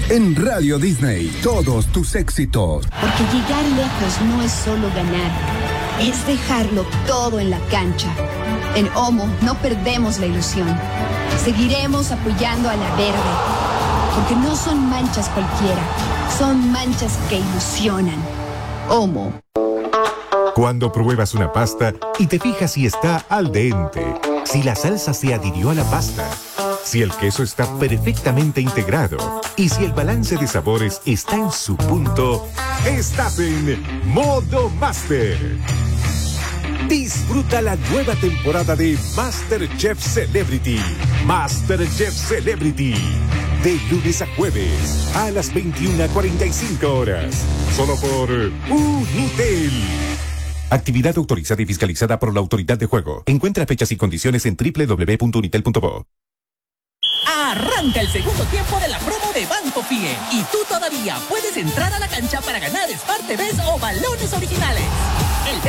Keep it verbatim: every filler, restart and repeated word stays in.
En Radio Disney, todos tus éxitos. Porque llegar lejos no es solo ganar, es dejarlo todo en la cancha. En Omo no perdemos la ilusión. Seguiremos apoyando a la verde, porque no son manchas cualquiera, son manchas que ilusionan. Omo. Cuando pruebas una pasta y te fijas si está al dente, si la salsa se adhirió a la pasta, si el queso está perfectamente integrado y si el balance de sabores está en su punto, estás en Modo Master. Disfruta la nueva temporada de MasterChef Celebrity. MasterChef Celebrity. De lunes a jueves a las veintiuna cuarenta y cinco horas. Solo por Unitel. Actividad autorizada y fiscalizada por la Autoridad de Juego. Encuentra fechas y condiciones en doble u doble u doble u punto unitel punto bo. Arranca el segundo tiempo de la promo de Banco Fie y tú todavía puedes entrar a la cancha para ganar Smart T Vs o balones originales. El